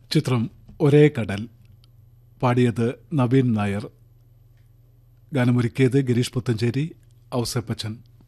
ചിത്രം ഒരേ കടൽ. പാടിയത് നവീൻ നായർ. ഗാനമൊരുക്കിയത് ഗിരീഷ് പുത്തഞ്ചേരി, ഔസേപ്പച്ചൻ.